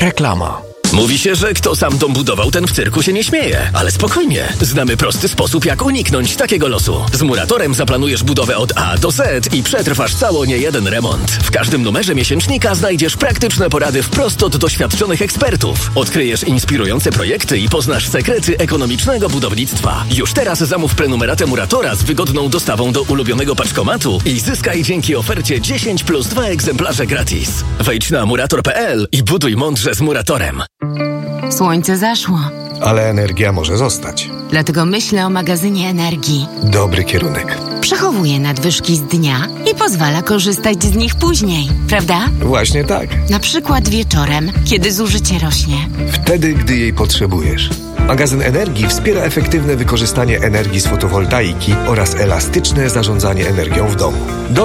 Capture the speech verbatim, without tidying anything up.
Reklama. Mówi się, że kto sam dom budował, ten w cyrku się nie śmieje. Ale spokojnie, znamy prosty sposób, jak uniknąć takiego losu. Z Muratorem zaplanujesz budowę od A do Z i przetrwasz cało niejeden remont. W każdym numerze miesięcznika znajdziesz praktyczne porady wprost od doświadczonych ekspertów. Odkryjesz inspirujące projekty i poznasz sekrety ekonomicznego budownictwa. Już teraz zamów prenumeratę Muratora z wygodną dostawą do ulubionego paczkomatu i zyskaj dzięki ofercie dziesięć plus dwa egzemplarze gratis. Wejdź na murator kropka p l i buduj mądrze z Muratorem. Słońce zaszło. Ale energia może zostać. Dlatego myślę o magazynie energii. Dobry kierunek. Przechowuje nadwyżki z dnia i pozwala korzystać z nich później, prawda? Właśnie tak. Na przykład wieczorem, kiedy zużycie rośnie. Wtedy, gdy jej potrzebujesz. Magazyn energii wspiera efektywne wykorzystanie energii z fotowoltaiki oraz elastyczne zarządzanie energią w domu.